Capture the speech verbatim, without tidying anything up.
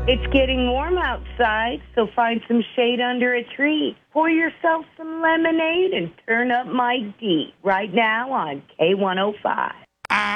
It's getting warm outside, so find some shade under a tree. Pour yourself some lemonade and turn up Mike D right now on K one oh five.